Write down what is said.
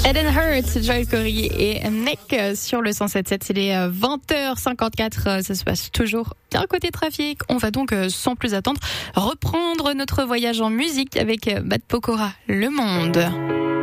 Eden Hurt, Joel Corey et Nick sur le 107.7. C'est les 20h54. Ça se passe toujours bien côté trafic. On va donc, sans plus attendre, reprendre notre voyage en musique avec Bad Pokora, Le Monde.